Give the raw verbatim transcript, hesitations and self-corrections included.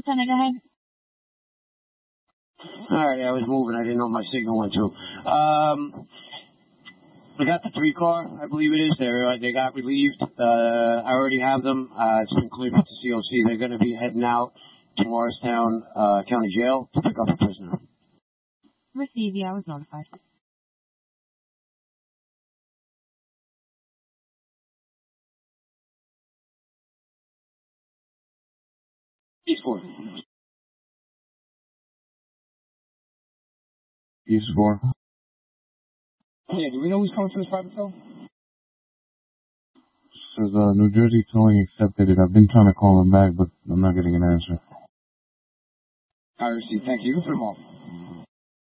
Can I go ahead? All right, I was moving. I didn't know my signal went through. Um, we got the three car, I believe it is. They uh, they got relieved. Uh, I already have them. Uh, it's been cleared with the C O C. They're going to be heading out to Morristown uh, County Jail to pick up a prisoner. Receive. Yeah, I was notified. East four. East four. Yeah, do we know who's coming to this private cell? Says uh, New Jersey towing accepted it. I've been trying to call them back, but I'm not getting an answer. I received. Thank you. You can put them off.